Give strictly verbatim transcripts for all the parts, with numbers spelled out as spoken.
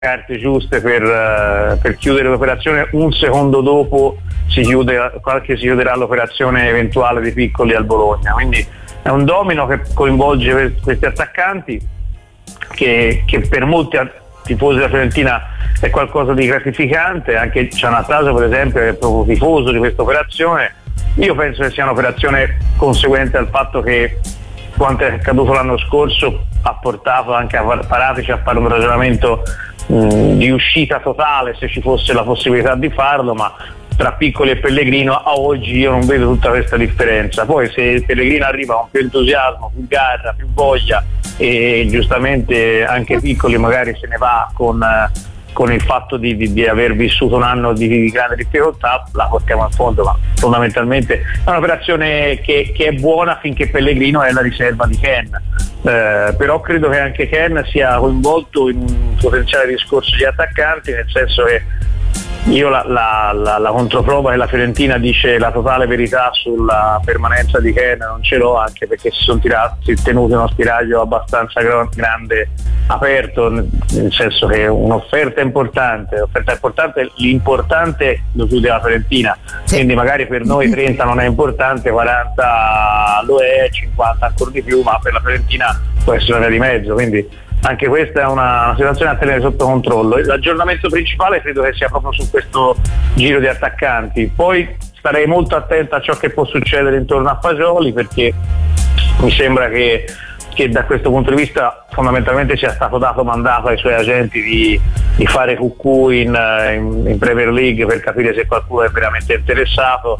carte giuste per, uh, per chiudere l'operazione. Un secondo dopo si chiude, qualche si chiuderà l'operazione eventuale dei piccoli al Bologna, quindi è un domino che coinvolge questi attaccanti che, che per molti tifosi della Fiorentina è qualcosa di gratificante. Anche Cianataso per esempio è proprio tifoso di questa operazione. Io penso che sia un'operazione conseguente al fatto che quanto è accaduto l'anno scorso ha portato anche a Paratici a fare un ragionamento mh, di uscita totale, se ci fosse la possibilità di farlo, ma tra Piccoli e Pellegrino a oggi io non vedo tutta questa differenza. Poi se Pellegrino arriva con più entusiasmo, più garra, più voglia, e giustamente anche Piccoli magari se ne va con, con il fatto di, di, di aver vissuto un anno di, di grande difficoltà, la portiamo a fondo, ma fondamentalmente è un'operazione che, che è buona finché Pellegrino è la riserva di Ken. Eh, però credo che anche Ken sia coinvolto in un potenziale discorso di attaccanti, nel senso che io la, la, la, la controprova che la Fiorentina dice la totale verità sulla permanenza di Ken non ce l'ho, anche perché si sono tirati, tenuti uno spiraglio abbastanza grande aperto, nel senso che un'offerta importante, offerta importante, l'importante lo chiude la Fiorentina, sì. Quindi magari per noi trenta non è importante, quaranta lo è, cinquanta ancora di più, ma per la Fiorentina può essere una via di mezzo, quindi anche questa è una, una situazione a tenere sotto controllo. L'aggiornamento principale credo che sia proprio su questo giro di attaccanti. Poi starei molto attento a ciò che può succedere intorno a Fagioli, perché mi sembra che, che da questo punto di vista fondamentalmente sia stato dato mandato ai suoi agenti di, di fare cucù in, in, in Premier League per capire se qualcuno è veramente interessato.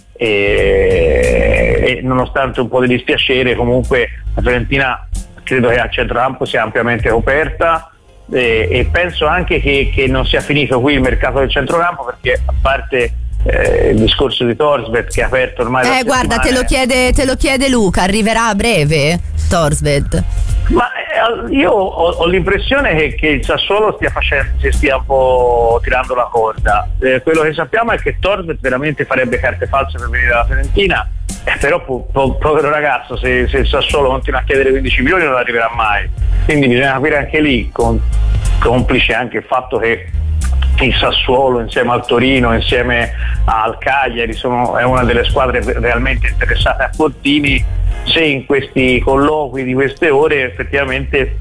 E, e nonostante un po' di dispiacere, comunque la Fiorentina credo che al centrocampo sia ampiamente coperta, e, e penso anche che, che non sia finito qui il mercato del centrocampo, perché a parte eh, il discorso di Thorstvedt che è aperto ormai da eh guarda te lo chiede te lo chiede Luca, arriverà a breve Thorstvedt? Ma eh, io ho, ho l'impressione che, che il Sassuolo stia facendo, si stia un po' tirando la corda. Eh, quello che sappiamo è che Thorstvedt veramente farebbe carte false per venire alla Fiorentina. Eh, però po- po- povero ragazzo, se, se il Sassuolo continua a chiedere quindici milioni non arriverà mai, quindi bisogna capire anche lì, con, complice anche il fatto che il Sassuolo insieme al Torino, insieme al Cagliari sono, è una delle squadre realmente interessate a Cortini, se in questi colloqui di queste ore effettivamente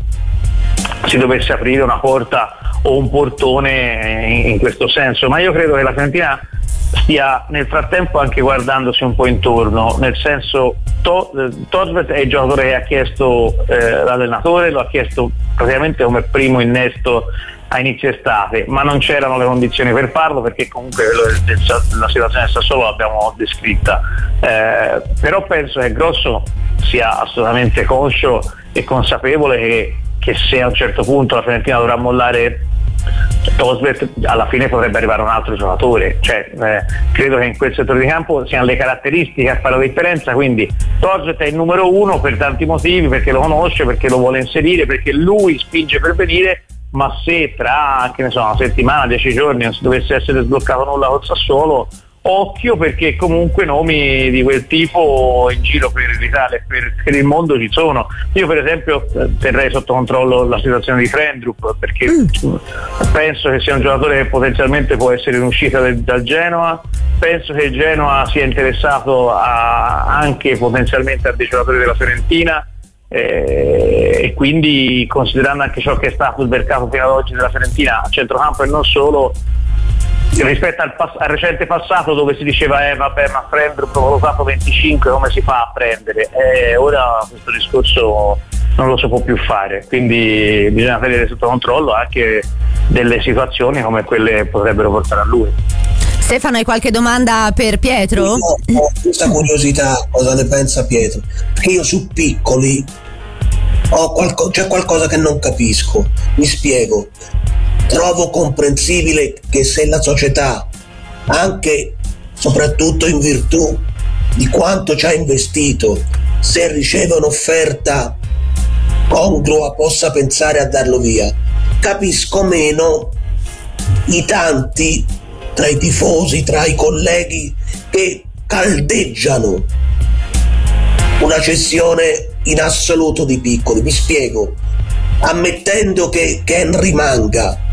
si dovesse aprire una porta o un portone in, in questo senso. Ma io credo che la Fiorentina stia nel frattempo anche guardandosi un po' intorno, nel senso to- Thorstvedt è il giocatore che ha chiesto eh, l'allenatore, lo ha chiesto praticamente come primo innesto a inizio estate, ma non c'erano le condizioni per farlo, perché comunque del, del, la situazione del Sassuolo l'abbiamo descritta, eh, però penso che Grosso sia assolutamente conscio e consapevole che, che se a un certo punto la Fiorentina dovrà mollare Thorstvedt, alla fine potrebbe arrivare un altro giocatore, cioè eh, credo che in quel settore di campo siano le caratteristiche a fare la differenza, quindi Thorstvedt è il numero uno per tanti motivi, perché lo conosce, perché lo vuole inserire, perché lui spinge per venire, ma se tra che ne so, una settimana, dieci giorni non si dovesse essere sbloccato nulla col Sassuolo, occhio, perché comunque nomi di quel tipo in giro per l'Italia e per, per il mondo ci sono. Io per esempio terrei sotto controllo la situazione di Frendrup, perché mm. penso che sia un giocatore che potenzialmente può essere in uscita del, dal Genoa, penso che il Genoa sia interessato a, anche potenzialmente a dei giocatori della Fiorentina, eh, e quindi considerando anche ciò che è stato il mercato fino ad oggi della Fiorentina a centrocampo e non solo, rispetto al, pass- al recente passato dove si diceva eh vabbè ma Frendrup l'ho usato venticinque, come si fa a prendere? Eh, ora questo discorso non lo si può più fare, quindi bisogna tenere sotto controllo anche delle situazioni come quelle che potrebbero portare a lui. Stefano, hai qualche domanda per Pietro? Io ho questa curiosità, cosa ne pensa Pietro? Perché io su Piccoli ho qualco- c'è qualcosa che non capisco, mi spiego. Trovo comprensibile che se la società, anche soprattutto in virtù di quanto ci ha investito, se riceve un'offerta congrua possa pensare a darlo via. Capisco meno i tanti tra i tifosi, tra i colleghi che caldeggiano una cessione in assoluto di Piccoli. Mi spiego, ammettendo che Ken rimanga,